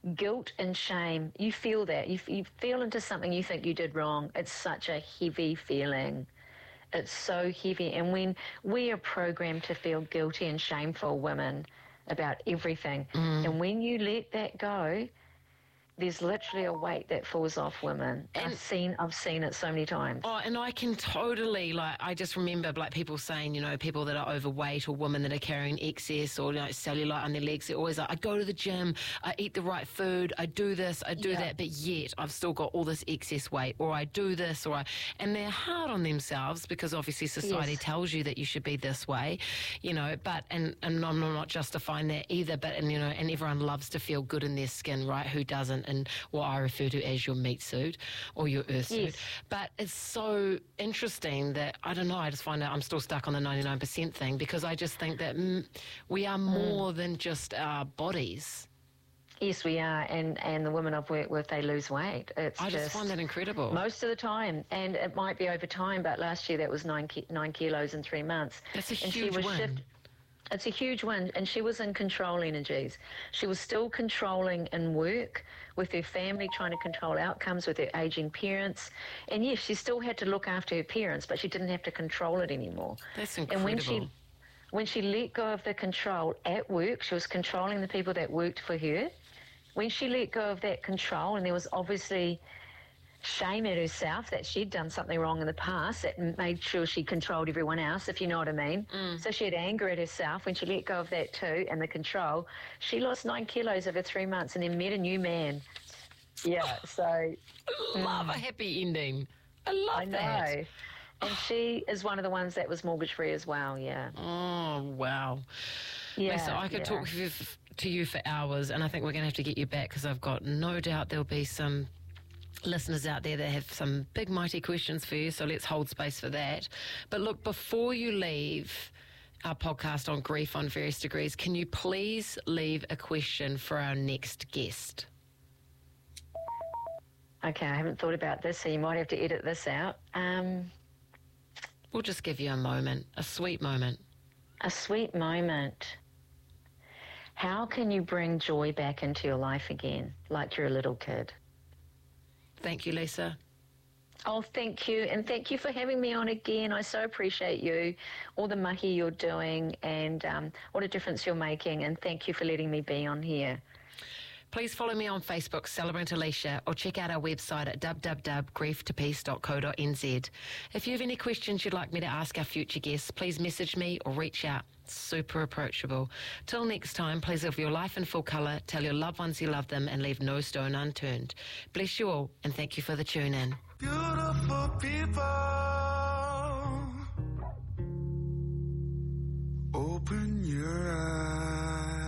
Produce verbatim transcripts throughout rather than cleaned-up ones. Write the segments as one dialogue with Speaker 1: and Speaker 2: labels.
Speaker 1: guilt and shame, you feel that. You, you feel into something you think you did wrong. It's such a heavy feeling. It's so heavy. And when we are programmed to feel guilty and shameful, women, about everything, mm. and when you let that go, there's literally a weight that falls off women. And I've seen, I've seen it so many times.
Speaker 2: Oh, and I can totally, like, I just remember, like, people saying, you know, people that are overweight or women that are carrying excess or, you know, cellulite on their legs, they're always like, I go to the gym, I eat the right food, I do this, I do yeah. that, but yet I've still got all this excess weight, or I do this, or I, and they're hard on themselves because obviously society yes. tells you that you should be this way, you know, but, and, and I'm not justifying that either, but, and, you know, and everyone loves to feel good in their skin, right? Who doesn't? And what I refer to as your meat suit or your earth
Speaker 1: yes.
Speaker 2: suit. But it's so interesting that, I don't know, I just find out I'm still stuck on the ninety-nine percent thing, because I just think that mm, we are more mm. than just our bodies.
Speaker 1: Yes, we are, and, and the women I've worked with, they lose weight. It's
Speaker 2: I just, just find that incredible.
Speaker 1: Most of the time, and it might be over time, but last year that was nine, ki- nine kilos in three months.
Speaker 2: That's a
Speaker 1: and
Speaker 2: huge
Speaker 1: she was
Speaker 2: win.
Speaker 1: Shift- It's a huge win, and she was in control energies. She was still controlling in work, with her family, trying to control outcomes with her ageing parents. And yes, she still had to look after her parents, but she didn't have to control it anymore.
Speaker 2: That's incredible.
Speaker 1: And when she, when she let go of the control at work, she was controlling the people that worked for her. When she let go of that control, and there was obviously shame at herself that she'd done something wrong in the past that made sure she controlled everyone else, if you know what I mean. Mm. So she had anger at herself. When she let go of that too and the control, she lost nine kilos over three months and then met a new man. Yeah, so...
Speaker 2: I love mm. a happy ending. I love
Speaker 1: I know.
Speaker 2: that.
Speaker 1: And she is one of the ones that was mortgage-free as well, yeah.
Speaker 2: Oh, wow.
Speaker 1: Yeah,
Speaker 2: Lisa, I could
Speaker 1: yeah.
Speaker 2: talk to you for hours, and I think we're going to have to get you back, because I've got no doubt there'll be some listeners out there that have some big mighty questions for you, so let's hold space for that. But look, before you leave our podcast on grief on various degrees, can you please leave a question for our next guest?
Speaker 1: Okay, I haven't thought about this, so you might have to edit this out. Um,
Speaker 2: we'll just give you a moment, a sweet moment.
Speaker 1: A sweet moment. How can you bring joy back into your life again, like you're a little kid?
Speaker 2: Thank you, Lisa.
Speaker 1: Oh, thank you. And thank you for having me on again. I so appreciate you, all the mahi you're doing, and um, what a difference you're making. And thank you for letting me be on here.
Speaker 2: Please follow me on Facebook, Celebrant Alicia, or check out our website at w w w dot grief to peace dot co dot n z. If you have any questions you'd like me to ask our future guests, please message me or reach out. Super approachable. Till next time, please live your life in full colour, tell your loved ones you love them, and leave no stone unturned. Bless you all, and thank you for the tune in.
Speaker 3: Beautiful people, open your eyes.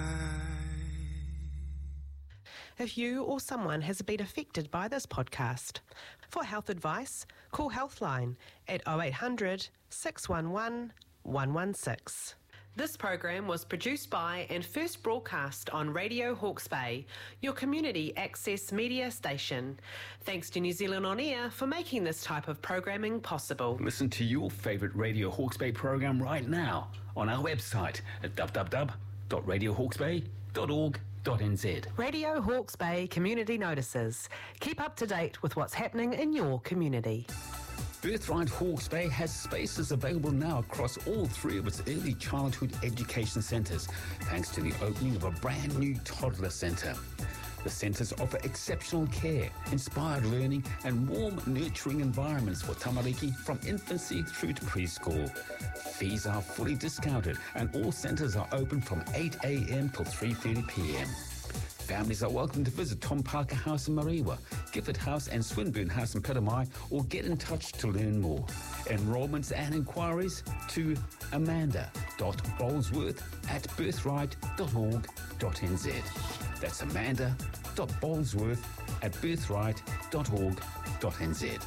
Speaker 4: If you or someone has been affected by this podcast, for health advice, call Healthline at oh eight hundred, six one one, one one six. This program was produced by and first broadcast on Radio Hawke's Bay, your community access media station. Thanks to New Zealand On Air for making this type of programming possible.
Speaker 5: Listen to your favourite Radio Hawke's Bay program right now on our website at w w w dot radio hawke's bay dot org dot n z.
Speaker 4: Radio Hawke's Bay Community Notices. Keep up to date with what's happening in your community.
Speaker 5: Birthright Hawke's Bay has spaces available now across all three of its early childhood education centres, thanks to the opening of a brand new toddler centre. The centres offer exceptional care, inspired learning and warm, nurturing environments for tamariki from infancy through to preschool. Fees are fully discounted and all centres are open from eight a m till three thirty p m. Families are welcome to visit Tom Parker House in Mariwa, Gifford House and Swinburne House in Piramai, or get in touch to learn more. Enrolments and inquiries to amanda dot bolesworth at birthright dot org dot n z. That's amanda dot bolesworth at birthright dot org dot n z.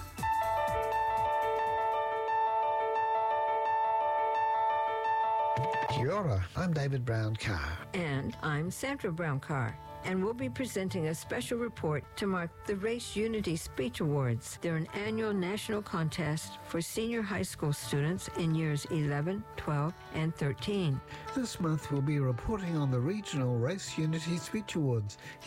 Speaker 6: Kia ora, I'm David Brown-Carr.
Speaker 7: And I'm Sandra Brown-Carr. And we'll be presenting a special report to mark the Race Unity Speech Awards. They're an annual national contest for senior high school students in years eleven, twelve, and thirteen.
Speaker 6: This month we'll be reporting on the regional Race Unity Speech Awards.